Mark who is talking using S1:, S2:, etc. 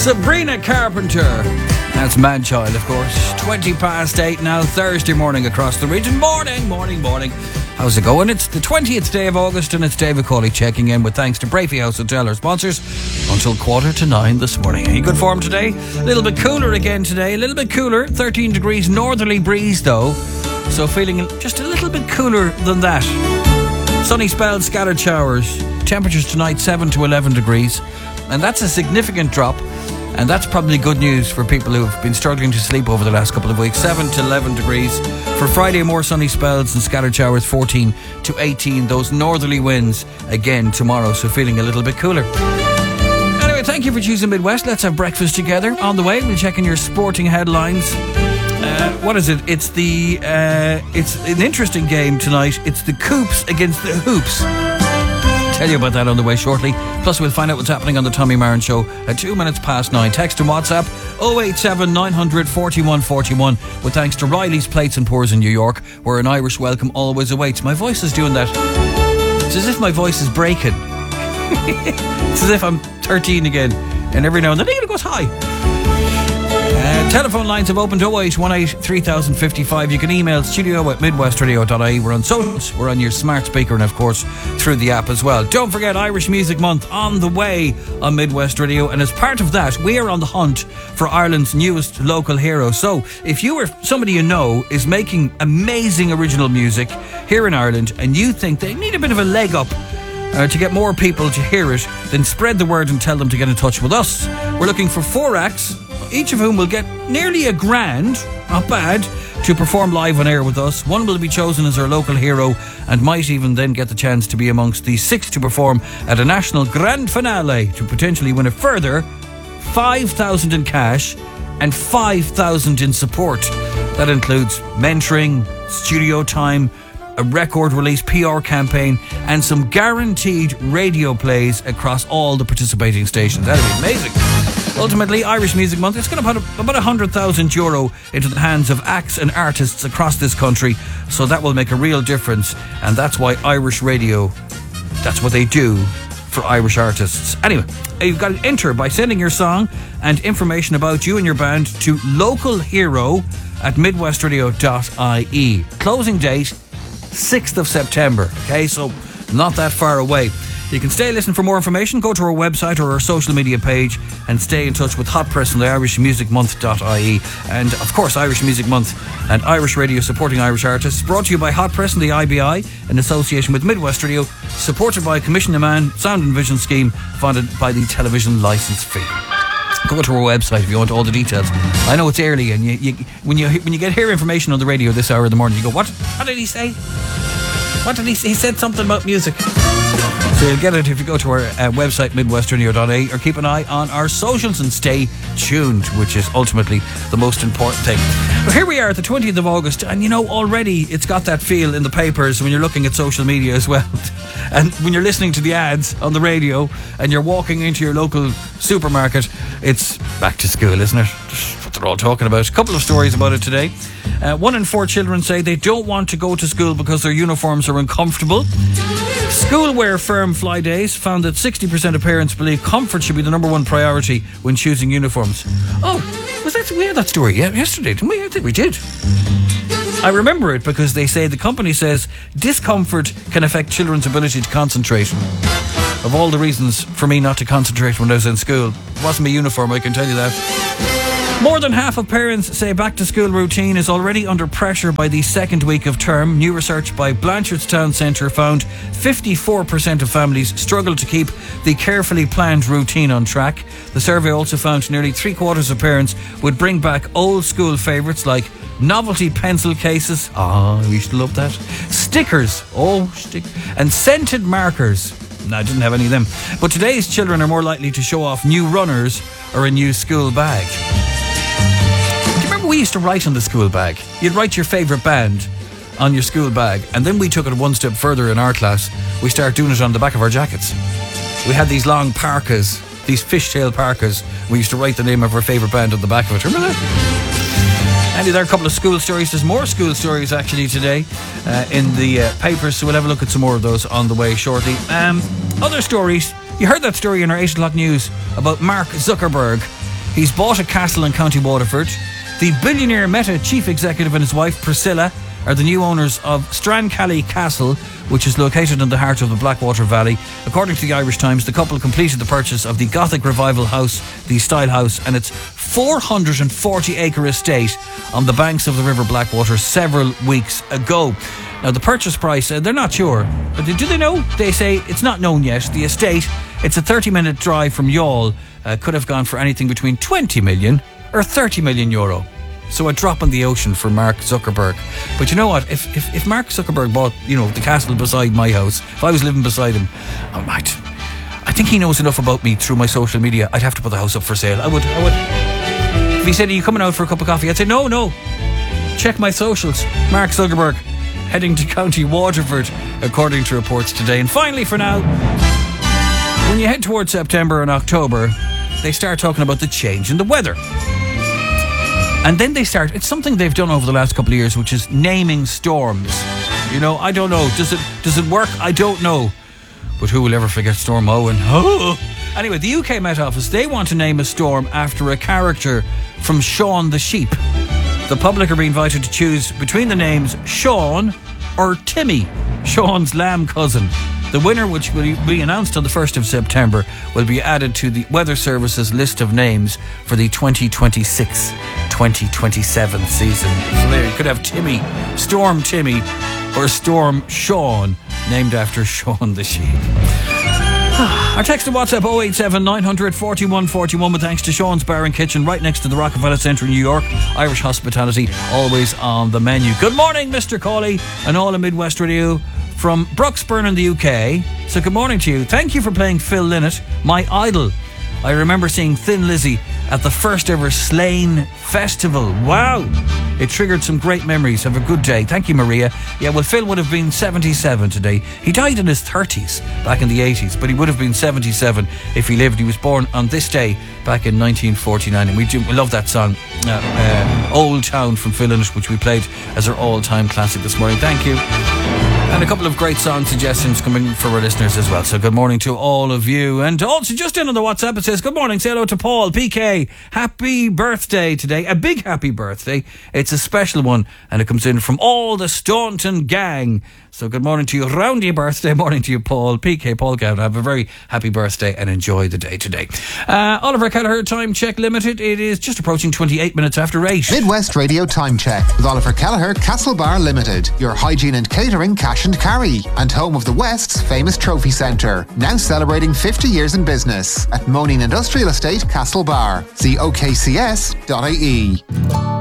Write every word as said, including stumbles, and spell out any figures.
S1: Sabrina Carpenter. That's Manchild, of course. twenty past eight now, Thursday morning across the region. Morning, morning, morning. How's it going? It's the twentieth day of August and it's David Cawley checking in with thanks to Brafey House Hotel, our sponsors, until quarter to nine this morning. Are you good form today? A little bit cooler again today. A little bit cooler. thirteen degrees northerly breeze though. So feeling just a little bit cooler than that. Sunny spells, scattered showers. Temperatures tonight seven to eleven degrees. And that's a significant drop. And that's probably good news for people who've been struggling to sleep over the last couple of weeks. seven to eleven degrees. For Friday, more sunny spells and scattered showers, fourteen to eighteen. Those northerly winds again tomorrow, so feeling a little bit cooler. Anyway, thank you for choosing Midwest. Let's have breakfast together. On the way, we'll check in your sporting headlines. Uh, what is it? It's the uh, it's an interesting game tonight. It's the Coops against the Hoops. Tell you about that on the way shortly. Plus we'll find out what's happening on the Tommy Marin Show at two minutes past nine. Text and WhatsApp oh eight seven nine hundred forty-one forty-one with thanks to Riley's Plates and Pours in New York, where an Irish welcome always awaits. My voice is doing that. It's as if my voice is breaking. It's as if I'm thirteen again, and every now and then it goes high. Uh, telephone lines have opened oh eight one eight three thousand fifty-five. You can email studio at midwestradio dot I E. We're on socials, we're on your smart speaker, and of course through the app as well. Don't forget Irish Music Month on the way on Midwest Radio, and as part of that we are on the hunt for Ireland's newest local hero. So if you or somebody you know is making amazing original music here in Ireland and you think they need a bit of a leg up Uh, to get more people to hear it, then spread the word and tell them to get in touch with us. We're looking for four acts, each of whom will get nearly a grand, not bad, to perform live on air with us. One will be chosen as our local hero and might even then get the chance to be amongst the six to perform at a national grand finale to potentially win a further five thousand in cash and five thousand in support. That includes mentoring, studio time, a record release, P R campaign, and some guaranteed radio plays across all the participating stations. That'd be amazing. Ultimately, Irish Music Month, it's going to put about one hundred thousand euro into the hands of acts and artists across this country, so that will make a real difference, and that's why Irish Radio, that's what they do for Irish artists. Anyway, you've got to enter by sending your song and information about you and your band to localhero at midwestradio dot I E. Closing date sixth of September, okay, so not that far away. You can stay listening for more information. Go to our website or our social media page and stay in touch with Hot Press and the Irish Music Month dot I E. And of course, Irish Music Month and Irish Radio supporting Irish artists, brought to you by Hot Press and the I B I in association with Midwest Radio, supported by Commission Man Sound and Vision Scheme, funded by the television licence fee. Go to our website if you want all the details. I know it's early, and you, you, when you when you get hear information on the radio this hour in the morning, you go, what? What did he say? What did he say? He said something about music. So you'll get it if you go to our uh, website, midwestradio dot I E, or keep an eye on our socials and stay tuned, which is ultimately the most important thing. But here we are at the twentieth of August, and you know, already it's got that feel in the papers when you're looking at social media as well. And when you're listening to the ads on the radio and you're walking into your local supermarket, it's back to school, isn't it? That's what they're all talking about. A couple of stories about it today. Uh, one in four children say they don't want to go to school because their uniforms are uncomfortable. Schoolwear firm Fly Days found that sixty percent of parents believe comfort should be the number one priority when choosing uniforms. Oh, was that, we had that story yeah, yesterday, didn't we? I think we did. I remember it because they say the company says discomfort can affect children's ability to concentrate. Of all the reasons for me not to concentrate when I was in school, it wasn't my uniform, I can tell you that. More than half of parents say back-to-school routine is already under pressure by the second week of term. New research by Blanchardstown Centre found fifty-four percent of families struggle to keep the carefully planned routine on track. The survey also found nearly three-quarters of parents would bring back old-school favourites like novelty pencil cases. Ah, oh, we used to love that. Stickers. Oh, stick. And scented markers. No, I didn't have any of them. But today's children are more likely to show off new runners or a new school bag. We used to write on the school bag. You'd write your favourite band on your school bag, and then we took it one step further in our class. We started doing it on the back of our jackets. We had these long parkas, these fishtail parkas. We used to write the name of our favourite band on the back of it. Remember that? Andy, there are a couple of school stories. There's more school stories actually today uh, in the uh, papers, so we'll have a look at some more of those on the way shortly. Um, other stories. You heard that story in our eight o'clock news about Mark Zuckerberg He's bought a castle in County Waterford. The billionaire Meta chief executive and his wife Priscilla are the new owners of Strancally Castle, which is located in the heart of the Blackwater Valley. According to the Irish Times, the couple completed the purchase of the Gothic Revival House, the Style House, and its four hundred forty acre estate on the banks of the River Blackwater several weeks ago. Now, the purchase price, uh, they're not sure. But do they know? They say it's not known yet. The estate, it's a thirty minute drive from Youghal, uh, could have gone for anything between twenty million or thirty million euro. So a drop in the ocean for Mark Zuckerberg. But you know what? If if, if Mark Zuckerberg bought, you know, the castle beside my house, if I was living beside him, I might. I think he knows enough about me through my social media. I'd have to put the house up for sale. I would. I would. If he said, "Are you coming out for a cup of coffee?" I'd say, "No, no. Check my socials." Mark Zuckerberg heading to County Waterford, according to reports today. And finally, for now, when you head towards September and October, they start talking about the change in the weather. And then they start, it's something they've done over the last couple of years, which is naming storms. You know, I don't know. Does it does it work? I don't know. But who will ever forget Storm Owen? Oh. Anyway, the U K Met Office, they want to name a storm after a character from Shaun the Sheep. The public are being invited to choose between the names Shaun or Timmy, Shaun's lamb cousin. The winner, which will be announced on the first of September, will be added to the Weather Service's list of names for the twenty twenty-six twenty twenty-seven season. So there you could have Timmy, Storm Timmy, or Storm Shaun, named after Shaun the Sheep. Our text and WhatsApp oh eight seven nine hundred forty-one forty-one, with thanks to Sean's Bar and Kitchen right next to the Rockefeller Centre in New York. Irish hospitality always on the menu. Good morning, Mister Cawley and all of Midwest Radio from Bruxburn in the U K. So good morning to you. Thank you for playing Phil Lynott, my idol. I remember seeing Thin Lizzy at the first ever Slane Festival. Wow! It triggered some great memories. Have a good day. Thank you, Maria. Yeah, well, Phil would have been seventy-seven today. He died in his thirties back in the eighties, but he would have been seventy-seven if he lived. He was born on this day back in nineteen forty-nine, and we do we love that song, uh, uh, Old Town from Phil Lynott, which we played as our all-time classic this morning. Thank you. And a couple of great song suggestions coming for our listeners as well. So good morning to all of you. And also just in on the WhatsApp, it says, good morning, say hello to Paul, P K. Happy birthday today. A big happy birthday. It's a special one, and it comes in from all the Staunton gang. So good morning to you. Round your birthday. Morning to you, Paul. P K, Paul Gavin. Have a very happy birthday and enjoy the day today. Uh, Oliver Kelleher, Time Check Limited. It is just approaching twenty-eight minutes after eight.
S2: Midwest Radio Time Check with Oliver Kelleher, Castlebar Limited. Your hygiene and catering cash and carry. And home of the West's famous trophy centre. Now celebrating fifty years in business at Moaning Industrial Estate, Castlebar. See O K C S dot I E.